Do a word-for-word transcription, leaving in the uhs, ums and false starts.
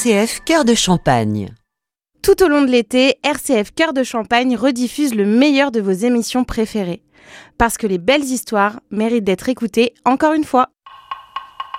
C F Cœur de Champagne. Tout au long de l'été, R C F Cœur de Champagne rediffuse le meilleur de vos émissions préférées. Parce que les belles histoires méritent d'être écoutées encore une fois.